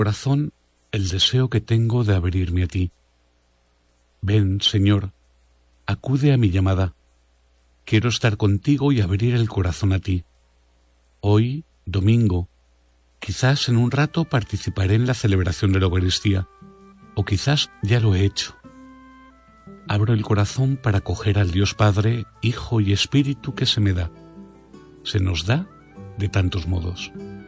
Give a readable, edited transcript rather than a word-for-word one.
corazón el deseo que tengo de abrirme a ti. Ven, Señor, acude a mi llamada. Quiero estar contigo y abrir el corazón a ti. Hoy, domingo, quizás en un rato participaré en la celebración de la Eucaristía, o quizás ya lo he hecho. Abro el corazón para acoger al Dios Padre, Hijo y Espíritu que se me da. Se nos da de tantos modos.